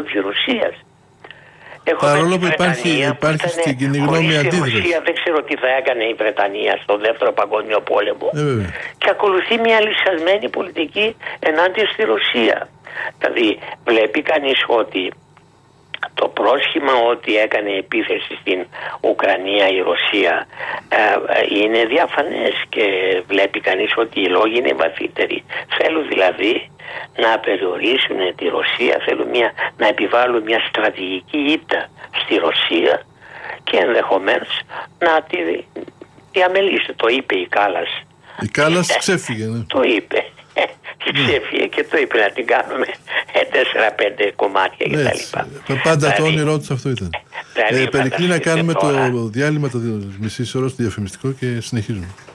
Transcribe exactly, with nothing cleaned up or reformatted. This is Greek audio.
της Ρωσίας. Παρόλο που υπάρχει, υπάρχει στην κοινή γνώμη αντίδραση. Η Ρωσία δεν ξέρω τι θα έκανε η Βρετανία στο δεύτερο παγκόσμιο πόλεμο. Ε, και ακολουθεί μια λυσασμένη πολιτική ενάντια στη Ρωσία. Δηλαδή βλέπει κανείς ότι το πρόσχημα ότι έκανε επίθεση στην Ουκρανία η Ρωσία ε, είναι διαφανές και βλέπει κανείς ότι οι λόγοι είναι βαθύτεροι. Θέλουν δηλαδή να περιορίσουν τη Ρωσία, θέλουν μια, να επιβάλλουν μια στρατηγική ήττα στη Ρωσία και ενδεχομένως να τη διαμελήσουν. Το είπε η Κάλλας. Η Κάλλας ξέφυγε. Ναι. Το είπε. Ξέφυγε και το είπε να την κάνουμε τέσσερα πέντε κομμάτια ναι, κτλ. Πάντα δηλαδή, το όνειρό τους αυτό ήταν. Ε, Περικλή, να κάνουμε τώρα το διάλειμμα το μισή ώρα στο διαφημιστικό και συνεχίζουμε.